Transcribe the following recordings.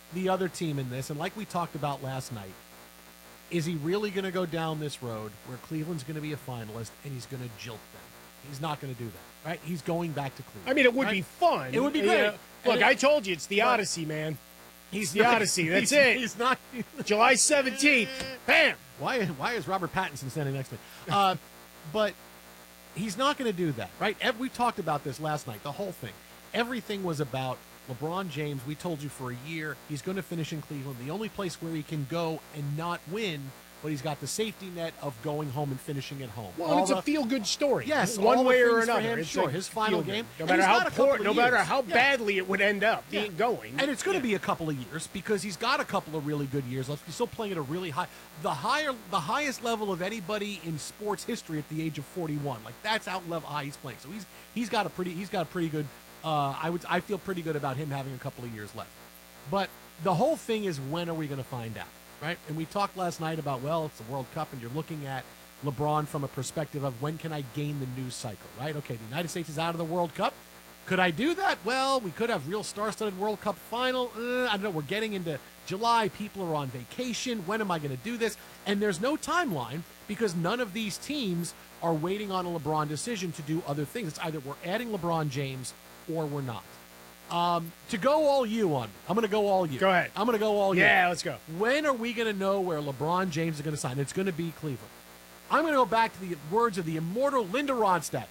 the other team in this, and like we talked about last night, is he really going to go down this road where Cleveland's going to be a finalist and he's going to jilt them? He's not going to do that, right? He's going back to Cleveland. I mean, it would be fun. It would be great. Look, I told you, it's the Odyssey, man. He's the Odyssey. That's it. He's not. July 17th. Bam. Why is Robert Pattinson standing next to me? But he's not going to do that, right? We talked about this last night, the whole thing. Everything was about LeBron James. We told you for a year he's going to finish in Cleveland, the only place where he can go and not win, but he's got the safety net of going home and finishing at home. Well, it's a feel-good story. Yes, one way or another. Him, it's sure, his final game. No matter how badly it would end up being going. And it's going to be a couple of years because he's got a couple of really good years left. He's still playing at a really high, the highest level of anybody in sports history at the age of 41. Like that's how high he's playing. So he's got a pretty good. I feel pretty good about him having a couple of years left. But the whole thing is, when are we going to find out? Right? And we talked last night about, well, it's the World Cup, and you're looking at LeBron from a perspective of when can I gain the news cycle, right? Okay, the United States is out of the World Cup. Could I do that? Well, we could have real star-studded World Cup final. I don't know. We're getting into July. People are on vacation. When am I going to do this? And there's no timeline because none of these teams are waiting on a LeBron decision to do other things. It's either we're adding LeBron James or we're not. To go all you on me, I'm going to go all you. Go ahead. I'm going to go all you. Yeah, let's go. When are we going to know where LeBron James is going to sign? It's going to be Cleveland. I'm going to go back to the words of the immortal Linda Ronstadt,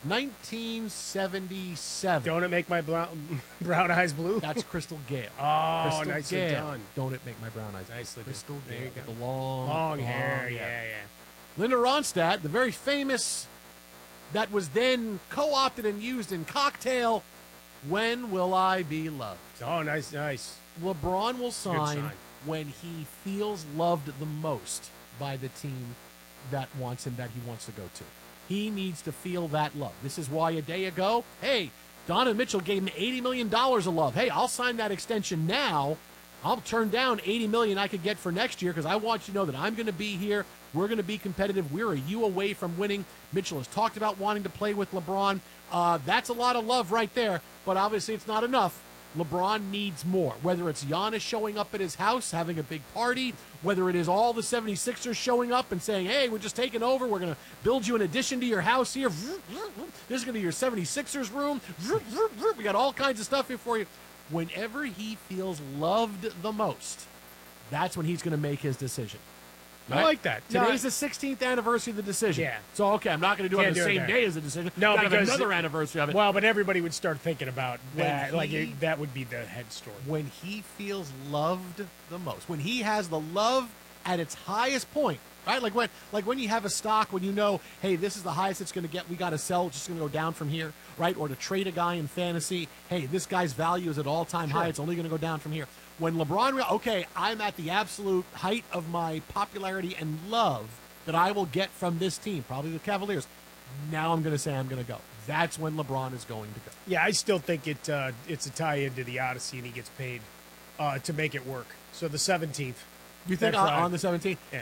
1977. Don't it make my brown eyes blue? That's Crystal Gale. Oh, Crystal nicely Gale. done. Don't it make my brown eyes blue? Nicely Crystal done. Gale with the long hair. Yeah. Linda Ronstadt, the very famous, that was then co-opted and used in Cocktail, When Will I Be Loved? Oh, nice. LeBron will sign when he feels loved the most by the team that wants him, that he wants to go to. He needs to feel that love. This is why a day ago, hey, Donovan Mitchell gave him $80 million of love. Hey, I'll sign that extension now. I'll turn down $80 million I could get for next year because I want you to know that I'm going to be here. We're going to be competitive. We're a U away from winning. Mitchell has talked about wanting to play with LeBron. That's a lot of love right there, but obviously it's not enough. LeBron needs more, whether it's Giannis showing up at his house, having a big party, whether it is all the 76ers showing up and saying, hey, we're just taking over. We're going to build you an addition to your house here. This is going to be your 76ers room. We got all kinds of stuff here for you. Whenever he feels loved the most, that's when he's going to make his decision. Right? I like that. Today's the 16th anniversary of the decision. Yeah. So, okay, I'm not going to do it on the same day as the decision. No, because another anniversary of it. Well, but everybody would start thinking about that. That would be the head story. When he feels loved the most, when he has the love at its highest point, right? Like when you have a stock, when you know, hey, this is the highest it's going to get, we got to sell, it's just going to go down from here, right? Or to trade a guy in fantasy, hey, this guy's value is at all-time high, it's only going to go down from here. When LeBron, okay, I'm at the absolute height of my popularity and love that I will get from this team, probably the Cavaliers. Now I'm going to say I'm going to go. That's when LeBron is going to go. Yeah, I still think it's a tie-in to the Odyssey, and he gets paid to make it work. So the 17th. You think on the 17th? Yeah.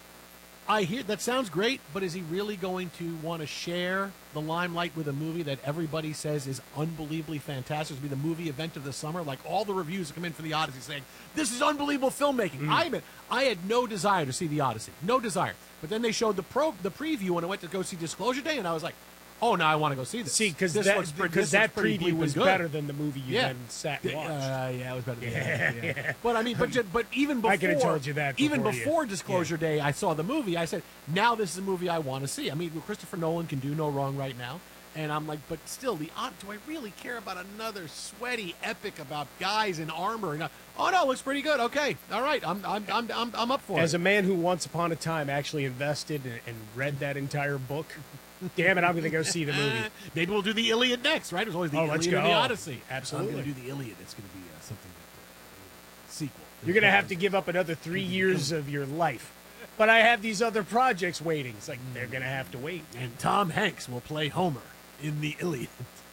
I hear that sounds great, but is he really going to want to share the limelight with a movie that everybody says is unbelievably fantastic? It's going to be the movie event of the summer. Like all the reviews that come in for the Odyssey saying, this is unbelievable filmmaking. I had no desire to see the Odyssey. No desire. But then they showed the preview when I went to go see Disclosure Day, and I was like, oh, now I want to go see this. See, because that preview was better than the movie you then sat and watched. Yeah, it was better than that. But I mean, but even before, I could have told you that. Even before Disclosure Day, I saw the movie. I said, now this is a movie I want to see. I mean, Christopher Nolan can do no wrong right now. And I'm like, but still, do I really care about another sweaty epic about guys in armor? And oh no, it looks pretty good. Okay, all right, I'm up for it. As a man who once upon a time actually invested and read that entire book. Damn it, I'm going to go see the movie. Maybe we'll do the Iliad next, right? It was always the Iliad and the Odyssey. Absolutely. I'm going to do the Iliad. It's going to be something sequel. You're going to have to give up another 3 years of your life. But I have these other projects waiting. It's like they're going to have to wait. And Tom Hanks will play Homer in the Iliad.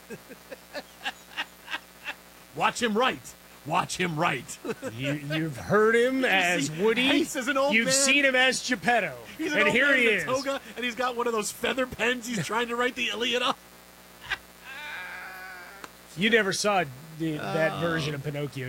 Watch him write. Watch him write. You've heard him as Woody. Hanks is an old You've man. seen him as Geppetto. He's an and old here man he in is. a toga, and he's got one of those feather pens he's trying to write the Iliad on. You never saw that version of Pinocchio,